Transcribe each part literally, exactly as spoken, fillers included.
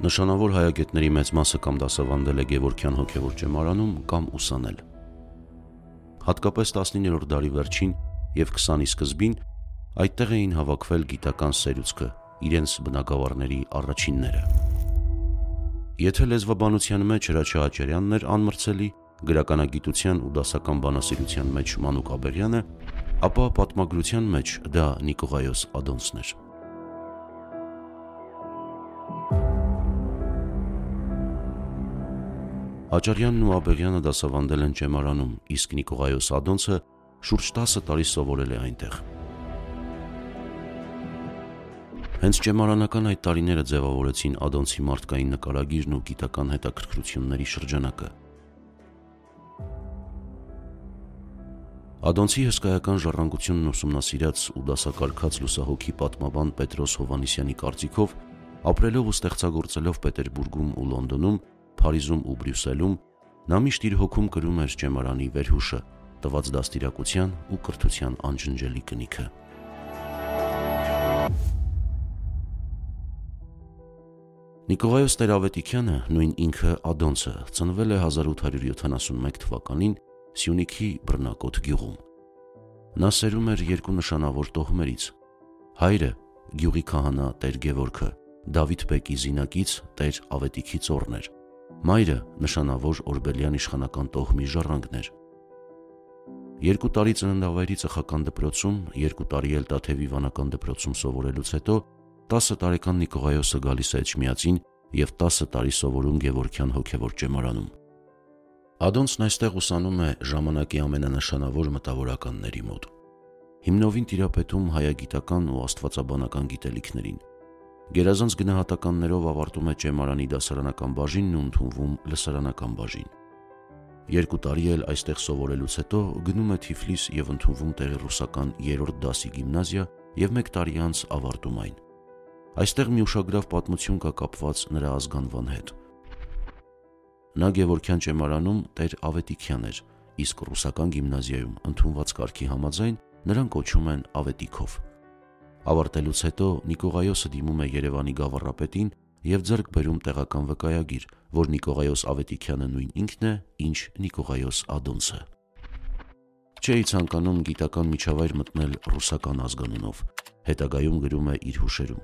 Նշանավոր հայագետների մեծ մասը կամ դասավանդել է Գևորգյան հոգևոր ճեմարանում կամ ուսանել։ Հատկապես տասնիններորդ դարի վերջին և քսանի սկզբին այդտեղ էին հավաքվել գիտական սերուցքը, իրենց բնագավառների առաջինները։ Եթե լեզվաբանության մեջ Հրաչյա Հաչարյանն էր անմրցելի, գրականագիտության ու դասական բանասիրության մեջ Մանուկ Աբեղյանը, ապա պատմագրության մեջ դա Նիկողայոս Ադոնցն էր։ Հաչարյանն ու Աբեղյանը դասավանդել են ճեմարանում, իսկ Նիկողայոս Ադոնցը շուրջ տասը տարի սովորել է այնտեղ։ Հենց ճեմարանական այդ տարիները ձևավորեցին Ադոնցի մարդկային նկարագիրն ու գիտական հետաքրքրությունների շրջանակը։ Ադոնցի հսկայական ժառանգությունն ուսումնասիրած ու դասակարգած լուսահոգի պատմաբան Պետրոս Հովհաննիսյանի կարծիքով, ապրելով ու ստեղծագործելով Պետերբուրգում ու Լոնդոնում, Փարիզում ու Բրյուսելում, նա միշտ իր հոգում կրում էր ճեմարանի վերհուշը, տված դաստիարակության ու կրթության անջնջելի կնիքը։ Նիկողայոս Տեր-Ավետիքյանը, նույն ինքը Ադոնցը, ծնվել է հազար ութ հարյուր յոթանասունմեկ թվականին Սյունիքի Բռնակոտ գյուղում։ Նա սերում էր երկու նշանավոր տոհմերից։ Հայրը գյուղի քահանա Տեր Գևորգը, Դավիթ բեկի զինակից Տեր Ավետիքի ծոռն էր։ Մայրը նշանավոր Օրբելյան իշխանական տոհմի ժառանգն էր։ Երկու տարի ծննդավայրի ծխական դպրոցում, երկու տարի էլ Տաթևի վանական դպրոցում սովորելուց հետո տասը տարեկան Նիկողայոսը գալիս է Էջմիածին և տասը տարի սովորում Գևորգյան հոգևոր ճեմարանում։ Ադոնցն այստեղ ուսանում է ժամանակի ամենանշանավոր մտավորականների մոտ։ Հիմնովին տիրապետում հայագիտական ու աստվածաբանական գիտելիքներին։ Գերազանց գնահատականներով ավարտում է ճեմարանի դասարանական բաժինն ու ընդունվում լսարանական բաժին։ Երկու տարի էլ այստեղ սովորելուց հետո գնում է Թիֆլիս և ընդունվում տեղի ռուսական երրորդ դասի գիմնազիա և մեկ տարի անց ավարտում այն։ Այստեղ մի ուշագրավ պատմություն կա կապված նրա ազգանվան հետ։ Նա Գևորգյան ճեմարանում Տեր Ավետիքյան էր, իսկ ռուսական գիմնազիայում ընդունված կարգի համաձայն նրան կոչում են Ավետիքով։ Ավարտելուց հետո Նիկողայոսը դիմում է Երևանի գավառապետին և ձեռք բերում տեղական վկայագիր, որ Նիկողայոս Ավետիքյանը նույն ինքն է, ինչ Նիկողայոս Ադոնցը։ Չէի ցանկանում գիտական միջավայր մտնել ռուսական ազգանունով, հետագայում գրում է իր հուշերում։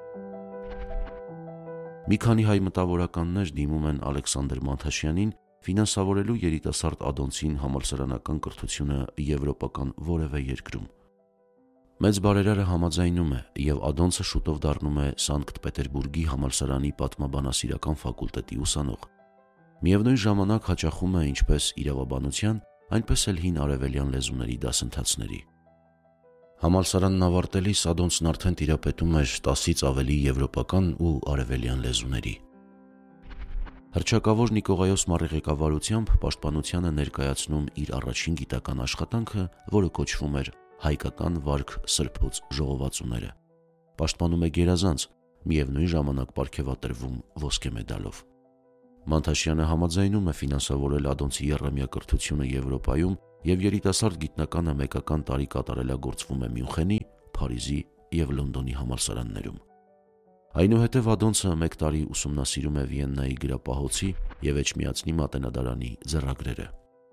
Մի քանի հայ մտավորականներ դիմում են Ալեքսանդր Մանթաշյանին ֆինանսավորելու երիտասարդ Ադոնցին համալսարանական կրթությունը եվրոպական որևէ երկրում։ Մեծ բարերարը համաձայնում է, և Ադոնցը շուտով դառնում է Սանկտ Պետերբուրգի համալսարանի պատմաբանասիրական ֆակուլտետի ուսանող։ Միևնույն ժամանակ հաճախում է ինչպես իրավաբանության, այնպես էլ հին արևելյան լեզուների դասընթացների։ Համալսարանն ավարտելիս Ադոնցն արդեն տիրապետում էր տասից ավելի եվրոպական ու արևելյան լեզուների։ Հռչակավոր Նիկողայոս Մարի ղեկավարությամբ պաշտպանությանը ներկայացնում իր առաջին գիտական աշխատանքը, որը կոչվում էր «Հայկական վարք սրբոց ժողովածուները»։ Պաշտպանում է գերազանց, միևնույն ժամանակ պարգևատրվում ոսկե մեդալով։ Մանթաշյանը համաձայնում է ֆինանսավորել Ադոնցի եռամյա կրթությունը Եվրոպայում և երիտասարդ գիտնականը մեկական տարի կատարելագործվում է Մյունխենի, Փարիզի և Լոնդոնի համալսարաններում։ Այնուհետև Ադոնցը մեկ տարի ուսումնասիրում է Վիեննայի գրապահոցի և Էջմիածնի մատենադարանի ձեռագրերը։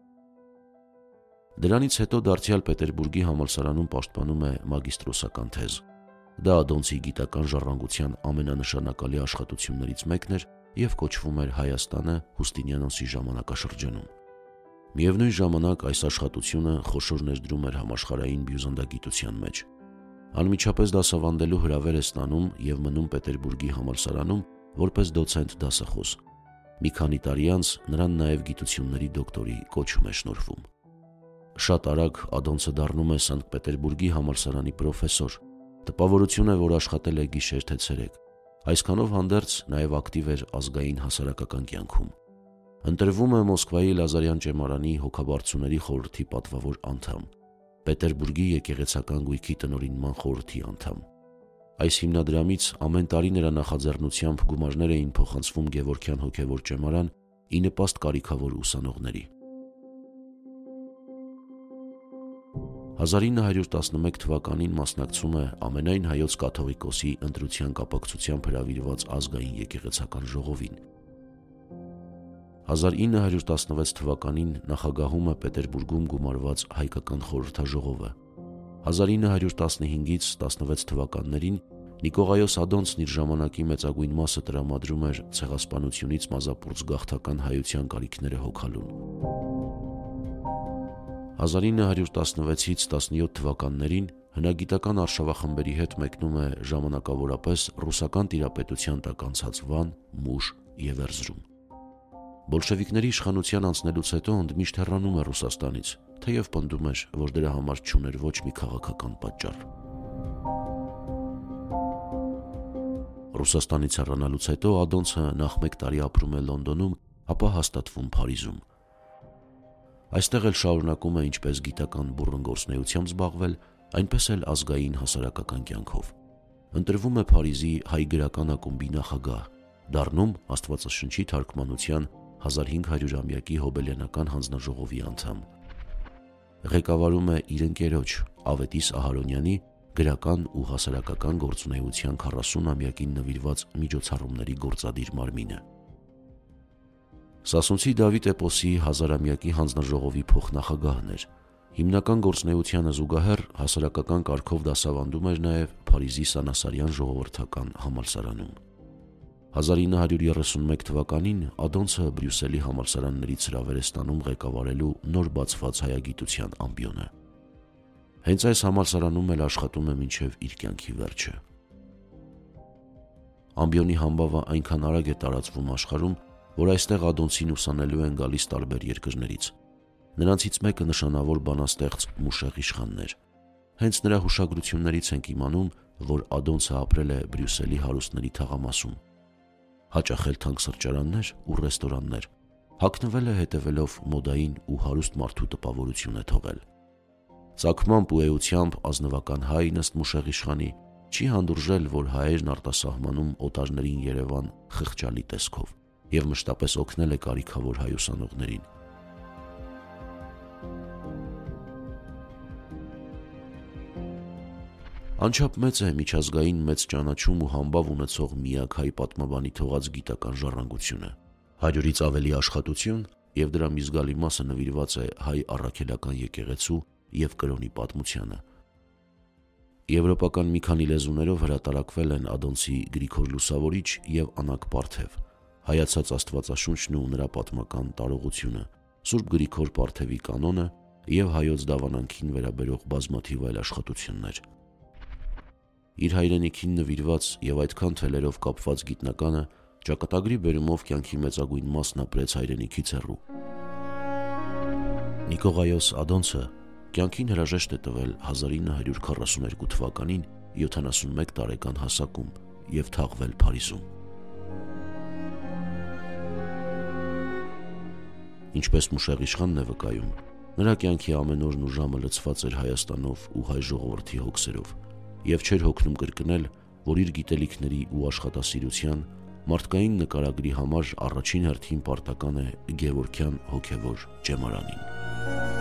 Դրանից հետո դարձյալ Պետերբուրգի համալսարանում պաշտպանում է մագիստրոսական թեզ։ Դա Ադոնցի գիտական ժառանգության ամենանշանակալի աշխատություններից մեկն էր և կոչվում էր «Հայաստանը Հուստինիանոսի ժամանակաշրջանում»։ Միևնույն ժամանակ այս աշխատությունը խոշոր ներդրում էր համաշխարհային բյուզանդագիտության մեջ։ Անմիջապես դասավանդելու հրավեր է ստանում և մնում Պետերբուրգի համալսարանում որպես դոցենտ դասախոս։ Մի քանի տարի անց նրան նաև գիտությունների դոկտորի կոչում է շնորհվում։ Շատ արագ Ադոնցը դառնում է Սանկտ Պետերբուրգի համալսարանի պրոֆեսոր։ Տպավորություն է, որ աշխատել է գիշեր թե ցերեկ։ Այսքանով հանդերձ նաև ակտիվ էր ազգային հասարակական կյանքում։ Ընտրվում է Մոսկվայի Լազարյան ճեմարանի հոգաբարձուների խորհրդի պատվավոր անդամ, Պետերբուրգի եկեղեցական գույքի տնօրինման խորհրդի անդամ։ Այս հիմնադրամից ամեն տարի նրա նախաձեռնությամբ գումարներ էին փոխանցվում Գևորգյան հոգևոր ճեմարան ի նպաստ կարիքավոր ուսանողների։ հազար ինը հարյուր տասնմեկ թվականին մասնակցում է ամենայն հայոց կաթողիկոսի ընտրության կապակցությամբ հրավիրված ազգային եկեղեցական ժողովին։ հազար ինը հարյուր տասնվեց թվականին նախագահում է Պետերբուրգում գումարված հայկական խորհրդաժողովը։ հազար ինը հարյուր տասնհինգից տասնվեց թվականներին Նիկողայոս Ադոնցն իր ժամանակի մեծագույն մասը տրամադրում էր ցեղասպանությունից մազապուրծ գաղթական հայության կարիքները հոգալուն։ հազար ինը հարյուր տասնվեցից տասնյոթ թվականներին հնագիտական արշավախմբերի հետ մեկնում է ժամանակավորապես ռուսական տիրապետության տակ անցած Վան, Մուշ և Էրզրում։ Բոլշևիկների իշխանության անցնելուց հետո ընդմիշտ հեռանում է Ռուսաստանից, թեև պնդում էր, որ դրա համար չուներ ոչ մի քաղաքական պատճառ։ Ռուսաստանից հեռանալուց հետո Ադոնցը նախ մեկ տարի ապրում է Լոնդոնում, ապա հաստատվում Փարիզում։ Այստեղ էլ շարունակում է ինչպես գիտական բուռնգործնեությամբ զբաղվել, այնպես էլ ազգային հասարակական կյանքով։ Ընտրվում է Փարիզի հայ գրական ակումբի նախագահ, դառնում Աստվածաշնչի թարգմանության հազար հինգ հարյուրամյակի հոբելյանական հանձնաժողովի անդամ։ Ղեկավարում է իր ընկերոջ Ավետիս Ահարոնյանի գրական ու հասարակական գործունեության քառասունամյակին նվիրված միջոցառումների գործադիր մարմինը։ Սասունցի Դավիթ էպոսի հազարամյակի հանձնաժողովի փոխնախագահն էր։ Հիմնական գործունեությանը զուգահեռ հասարակական կարգով դասավանդում էր նաև Փարիզի Սանասարյան ժողովրդական համալսարանում։ հազար ինը հարյուր երեսունմեկ թվականին Ադոնցը Բրյուսելի համալսարաններից հրավեր է ստանում ղեկավարելու նոր բացված հայագիտության ամբիոնը։ Հենց այս համալսարանում էլ աշխատում է մինչև իր կյանքի վերջը։ Ամբիոնի համբավը այնքան արագ է տարածվում աշխարհում, որ այստեղ Ադոնցին ուսանելու են գալիս տարբեր երկրներից։ Նրանցից մեկը նշանավոր բանաստեղծ Մուշեղ իշխանն էր։ Հենց նրա հուշագրություններից ենք իմանում, որ Ադոնցը ապրել է Բրյուսելի հարուստների թաղամասում։ Հաճախել թանկ սրճարաններ ու ռեստորաններ, հագնվել է հետևելով մոդային ու հարուստ մարդու տպավորություն է թողել։ Ծագմամբ ու էությամբ ազնվական հայ ըստ Մուշեղ իշխանի չի հանդուրժել, որ հայերն արտասահմանում օտարներին Երևան խղճալի տեսքով և մշտապես օգնել է կարիքավոր հայ ուսանողներին։ Անչափ մեծ է միջազգային մեծ ճանաչում ու համբավ ունեցող միակ հայ պատմաբանի թողած գիտական ժառանգությունը։ Հարյուրից ավելի աշխատություն և դրա մի զգալի մասը նվիրված է հայ առաքելական եկեղեցու և կրոնի պատմությանը։ Եվրոպական մի քանի լեզուներով հրատարակվել են Ադոնցի Գրիգոր Լուսավորիչ և Անակ Պարթև, Հայացած Աստվածաշունչն ու նրա պատմական տարողությունը, Սուրբ Գրիգոր Պարթևի կանոնը և հայոց դավանանքին վերաբերող բազմաթիվ այլ աշխատություններ։ Իր հայրենիքին նվիրված և այդքան թելերով կապված գիտնականը ճակատագրի բերումով կյանքի մեծագույն մասն ապրեց հայրենիքից հեռու։ Նիկողայոս Ադոնցը կյանքին հրաժեշտ է տվել հազար ինը հարյուր քառասուներկու թվականին յոթանասունմեկ տարեկան հասակում և թաղվել Փարիզում։ Ինչպես Մուշեղ իշխանն է վկայում, նրա կյանքի ամեն օրն ու ժամը լցված էր Հայաստանով ու հայ ժողովրդի հոգսերով և չէր հոգնում կրկնել, որ իր գիտելիքների ու աշխատասիրության մարդկային նկարագրի համար առաջին հերթին պարտական է Գևորգյան հոգևոր ճեմարանին։